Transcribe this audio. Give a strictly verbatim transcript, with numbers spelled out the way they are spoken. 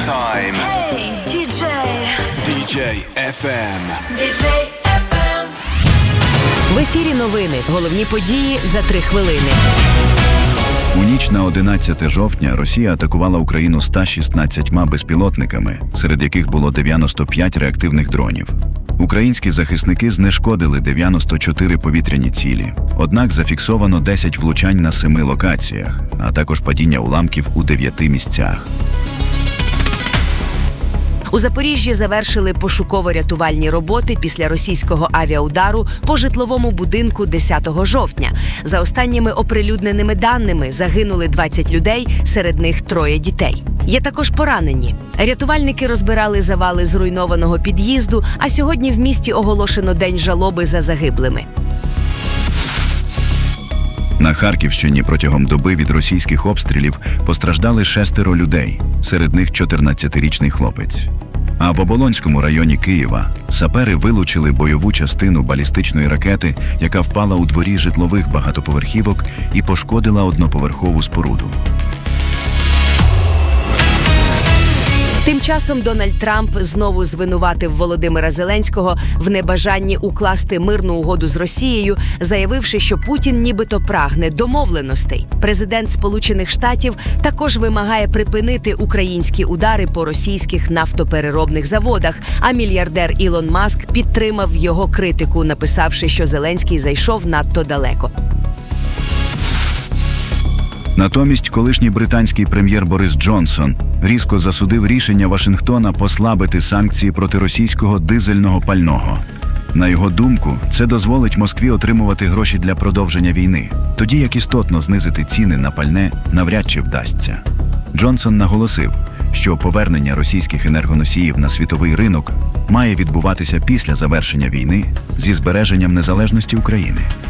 Time. Hey, ді джей. ді джей еф ем. ді джей еф ем. В ефірі новини. Головні події за три хвилини. У ніч на одинадцяте жовтня Росія атакувала Україну ста шістнадцятьма безпілотниками, серед яких було дев'яносто п'ять реактивних дронів. Українські захисники знешкодили дев'яносто чотири повітряні цілі, однак зафіксовано десять влучань на семи локаціях, а також падіння уламків у дев'яти місцях. У Запоріжжі завершили пошуково-рятувальні роботи після російського авіаудару по житловому будинку десятого жовтня. За останніми оприлюдненими даними загинули двадцять людей, серед них троє дітей. Є також поранені. Рятувальники розбирали завали зруйнованого під'їзду, а сьогодні в місті оголошено День жалоби за загиблими. На Харківщині протягом доби від російських обстрілів постраждали шестеро людей, серед них чотирнадцятирічний хлопець. А в Оболонському районі Києва сапери вилучили бойову частину балістичної ракети, яка впала у дворі житлових багатоповерхівок і пошкодила одноповерхову споруду. Тим часом Дональд Трамп знову звинуватив Володимира Зеленського в небажанні укласти мирну угоду з Росією, заявивши, що Путін нібито прагне домовленостей. Президент Сполучених Штатів також вимагає припинити українські удари по російських нафтопереробних заводах, а мільярдер Ілон Маск підтримав його критику, написавши, що Зеленський зайшов надто далеко. Натомість колишній британський прем'єр Борис Джонсон різко засудив рішення Вашингтона послабити санкції проти російського дизельного пального. На його думку, це дозволить Москві отримувати гроші для продовження війни, тоді як істотно знизити ціни на пальне навряд чи вдасться. Джонсон наголосив, що повернення російських енергоносіїв на світовий ринок має відбуватися після завершення війни зі збереженням незалежності України.